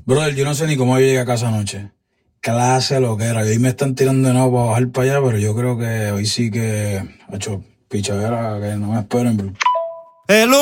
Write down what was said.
Brother, yo no sé ni cómo yo llegué a casa anoche. Clase lo que era. Y hoy me están tirando de nuevo para bajar para allá, pero yo creo que hoy sí que, ha hecho pichadera, que no me esperen, bro. Hello.